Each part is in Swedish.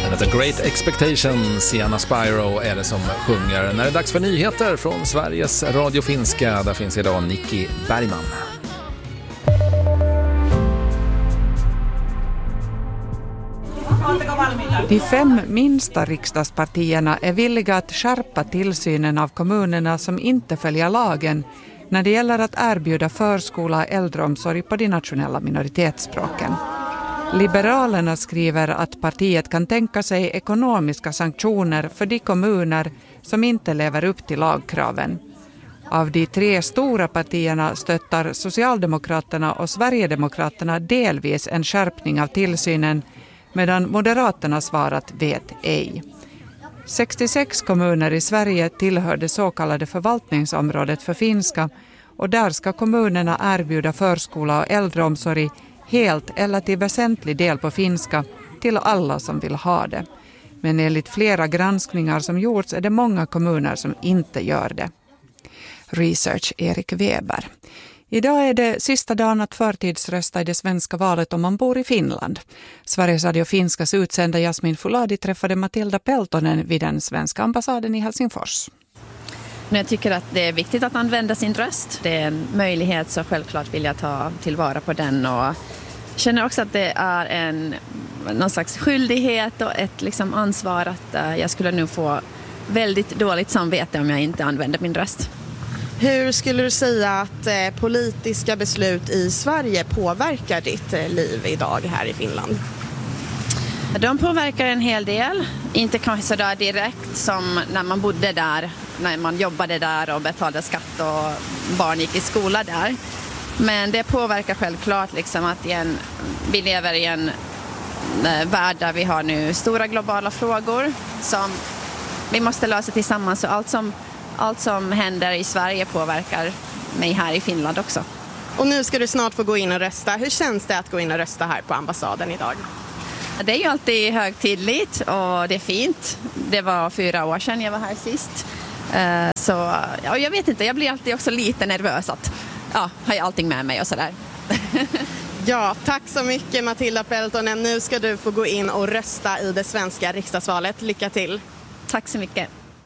Låten heter Great Expectations. Sienna Spyro är det som sjunger. När det är dags för nyheter från Sveriges Radio Finska, där finns idag Nicky Bergman. De 5 minsta riksdagspartierna är villiga att skärpa tillsynen av kommunerna som inte följer lagen när det gäller att erbjuda förskola och äldreomsorg på de nationella minoritetsspråken. Liberalerna skriver att partiet kan tänka sig ekonomiska sanktioner för de kommuner som inte lever upp till lagkraven. Av de 3 stora partierna stöttar Socialdemokraterna och Sverigedemokraterna delvis en skärpning av tillsynen, medan Moderaterna svarat vet ej. 66 kommuner i Sverige tillhör det så kallade förvaltningsområdet för finska, och där ska kommunerna erbjuda förskola och äldreomsorg helt eller till väsentlig del på finska till alla som vill ha det. Men enligt flera granskningar som gjorts är det många kommuner som inte gör det. Research Erik Weber. Idag är det sista dagen att förtidsrösta i det svenska valet om man bor i Finland. Sveriges Radio Finskas utsända Jasmin Fuladi träffade Matilda Peltonen vid den svenska ambassaden i Helsingfors. Jag tycker att det är viktigt att använda sin röst. Det är en möjlighet, så självklart vill jag ta tillvara på den. Och känner också att det är någon slags skyldighet och ett ansvar att jag skulle nu få väldigt dåligt samvete om jag inte använder min röst. Hur skulle du säga att politiska beslut i Sverige påverkar ditt liv idag här i Finland? De påverkar en hel del. Inte kanske så där direkt som när man bodde där, när man jobbade där och betalade skatt och barn gick i skola där. Men det påverkar självklart att vi lever i en värld där vi har nu stora globala frågor som vi måste lösa tillsammans. Och allt som händer i Sverige påverkar mig här i Finland också. Och nu ska du snart få gå in och rösta. Hur känns det att gå in och rösta här på ambassaden idag? Det är ju alltid högtidligt och det är fint. Det var 4 år sedan jag var här sist. Så jag vet inte, jag blir alltid också lite nervös att har jag allting med mig och sådär. Ja, tack så mycket Matilda Peltonen. Nu ska du få gå in och rösta i det svenska riksdagsvalet. Lycka till! Tack så mycket!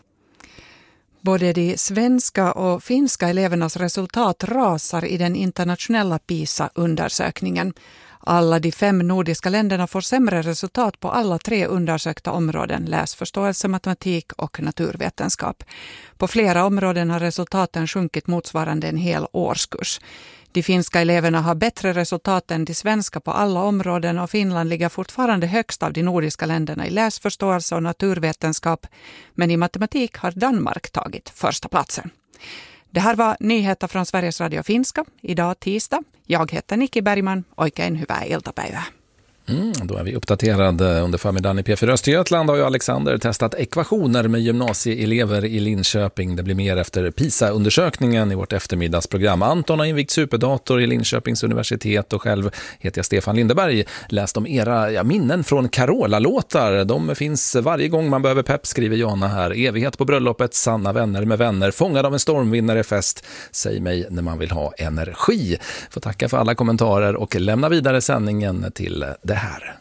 Både de svenska och finska elevernas resultat rasar i den internationella PISA-undersökningen. Alla de 5 nordiska länderna får sämre resultat på alla 3 undersökta områden: läsförståelse, matematik och naturvetenskap. På flera områden har resultaten sjunkit motsvarande en hel årskurs. De finska eleverna har bättre resultat än de svenska på alla områden, och Finland ligger fortfarande högst av de nordiska länderna i läsförståelse och naturvetenskap, men i matematik har Danmark tagit första platsen. Det här var nyheter från Sveriges Radio Finska, idag tisdag. Jag heter Nicky Bergman, oikein hyvää iltapäivää. Då är vi uppdaterade. Under förmiddagen i P4 Östergötland har ju Alexander testat ekvationer med gymnasieelever i Linköping. Det blir mer efter PISA-undersökningen i vårt eftermiddagsprogram. Anton har invigt superdator i Linköpings universitet och själv heter jag Stefan Lindeberg. Läst om era minnen från Carola-låtar. De finns varje gång man behöver pepp, skriver Jana här. Evighet på bröllopet, sanna vänner med vänner, fångad av en stormvinnare fest. Säg mig när man vill ha energi. Får tacka för alla kommentarer och lämna vidare sändningen till det här.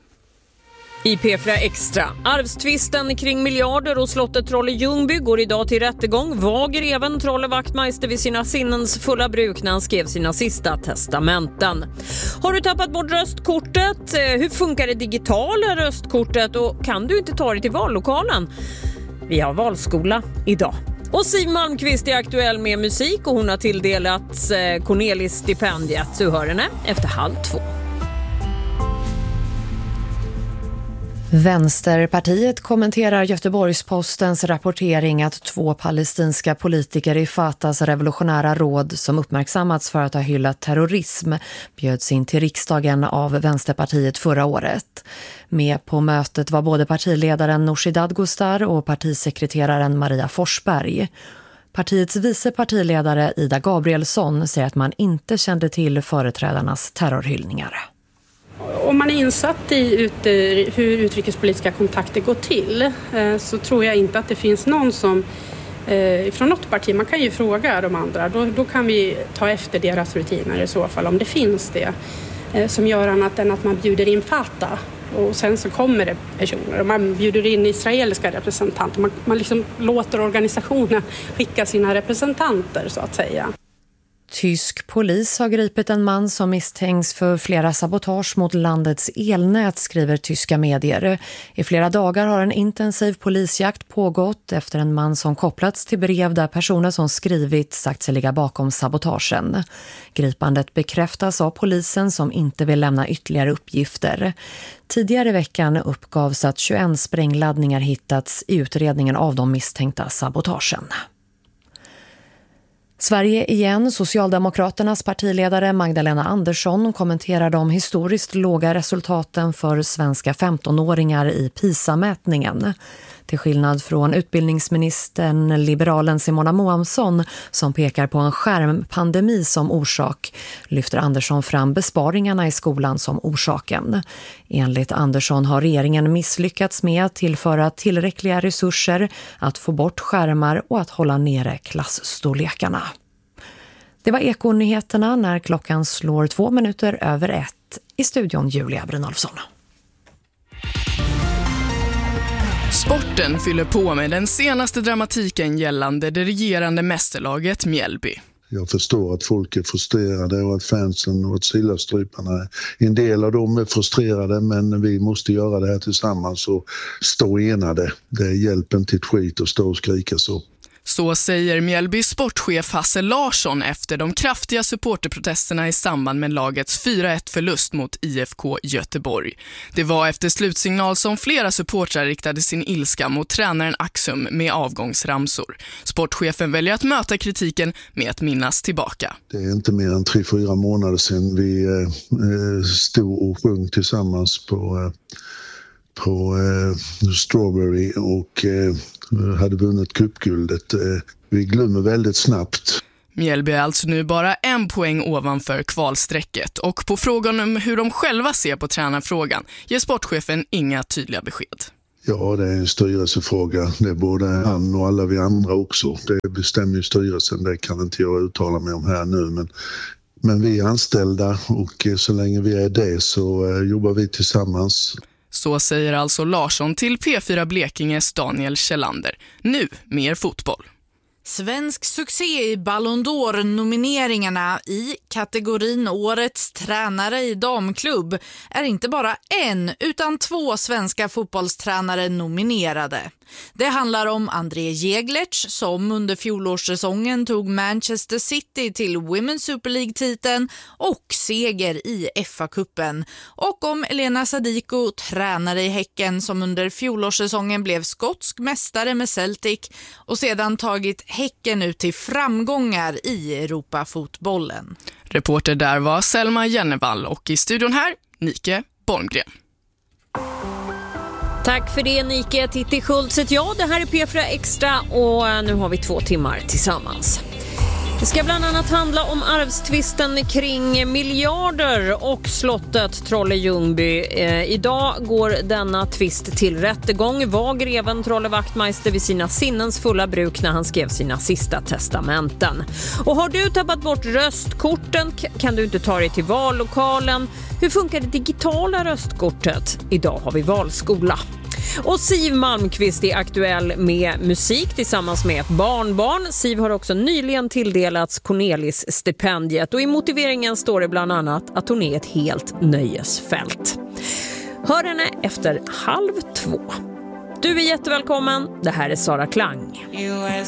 I P4 Extra. Arvstvisten kring miljarder och slottet Trolle Ljungby går idag till rättegång. Var greven Trolle Wachtmeister vid sina sinnens fulla bruk när han skrev sina sista testamenten. Har du tappat bort röstkortet? Hur funkar det digitala röstkortet? Och kan du inte ta dig till vallokalen? Vi har valskola idag. Och Siv Malmqvist är aktuell med musik och hon har tilldelats Cornelis-stipendiet. Du hör henne efter 1:30. Vänsterpartiet kommenterar Göteborgs-Postens rapportering att 2 palestinska politiker i Fatahs revolutionära råd som uppmärksammats för att ha hyllat terrorism bjöds in till riksdagen av Vänsterpartiet förra året. Med på mötet var både partiledaren Nooshi Dadgostar och partisekreteraren Maria Forsberg. Partiets vice partiledare Ida Gabrielsson säger att man inte kände till företrädarnas terrorhyllningar. Om man är insatt i hur utrikespolitiska kontakter går till så tror jag inte att det finns någon som från något parti, man kan ju fråga de andra, då kan vi ta efter deras rutiner i så fall om det finns det som gör annat än att man bjuder in Fatah Och sen så kommer det personer och man bjuder in israeliska representanter. Man liksom låter organisationen skicka sina representanter så att säga. Tysk polis har gripit en man som misstänks för flera sabotage mot landets elnät, skriver tyska medier. I flera dagar har en intensiv polisjakt pågått efter en man som kopplats till brev där personer som skrivit sagt sig ligga bakom sabotagen. Gripandet bekräftas av polisen som inte vill lämna ytterligare uppgifter. Tidigare i veckan uppgavs att 21 sprängladdningar hittats i utredningen av de misstänkta sabotagen. Sverige igen. Socialdemokraternas partiledare Magdalena Andersson kommenterar de historiskt låga resultaten för svenska 15-åringar i PISA-mätningen. Till skillnad från utbildningsministern liberalen Simona Moamsson som pekar på en skärmpandemi som orsak, lyfter Andersson fram besparingarna i skolan som orsaken. Enligt Andersson har regeringen misslyckats med att tillföra tillräckliga resurser, att få bort skärmar och att hålla nere klassstorlekarna. Det var Ekonyheterna när klockan slår 1:02. I studion Julia Brynolfsson. Sporten fyller på med den senaste dramatiken gällande det regerande mästerlaget Mjällby. Jag förstår att folk är frustrerade och att fansen och att Sillastryparna, en del av dem är frustrerade, men vi måste göra det här tillsammans och stå enade. Det hjälper inte ett skit att stå och skrika så. Så säger Mjällbys sportchef Hasse Larsson efter de kraftiga supporterprotesterna i samband med lagets 4-1-förlust mot IFK Göteborg. Det var efter slutsignal som flera supportrar riktade sin ilska mot tränaren Axum med avgångsramsor. Sportchefen väljer att möta kritiken med att minnas tillbaka. Det är inte mer än 3-4 månader sedan vi stod och sjöng tillsammans på Strawberry och hade vunnit cupguldet. Vi glömmer väldigt snabbt. Mjällby är alltså nu bara 1 poäng ovanför kvalsträcket och på frågan om hur de själva ser på tränarfrågan ger sportchefen inga tydliga besked. Ja, det är en styrelsefråga. Det är både han och alla vi andra också. Det bestämmer ju styrelsen, det kan inte jag uttala mig om här nu. Men vi är anställda och så länge vi är det så jobbar vi tillsammans. Så säger alltså Larsson till P4 Blekinges Daniel Kjellander. Nu mer fotboll. Svensk succé i Ballon d'Or-nomineringarna i kategorin Årets tränare i damklubb är inte bara en utan 2 svenska fotbollstränare nominerade. Det handlar om André Jeglertz som under fjolårssäsongen tog Manchester City till Women's Super League-titeln och seger i FA-cupen. Och om Elena Sadiko, tränare i Häcken som under fjolårssäsongen blev skotsk mästare med Celtic och sedan tagit Häcken ut till framgångar i Europafotbollen. Reporter där var Selma Jennevall och i studion här, Nike Bormgren. Tack för det, Nike. Titti Schultz. Ja, det här är P4 Extra och nu har vi 2 timmar tillsammans. Det ska bland annat handla om arvstvisten kring miljarder och slottet Trolle-Ljungby. Idag går denna tvist till rättegång. Var greven Trolle Wachtmeister vid sina sinnens fulla bruk när han skrev sina sista testamenten. Och har du tappat bort röstkorten kan du inte ta dig till vallokalen. Hur funkar det digitala röstkortet? Idag har vi valskola. Och Siv Malmqvist är aktuell med musik tillsammans med ett barnbarn. Siv har också nyligen tilldelats Cornelis-stipendiet och i motiveringen står det bland annat att hon är ett helt nöjesfält. Hör henne efter 1:30. Du är jättevälkommen. Det här är Sara Klang. You are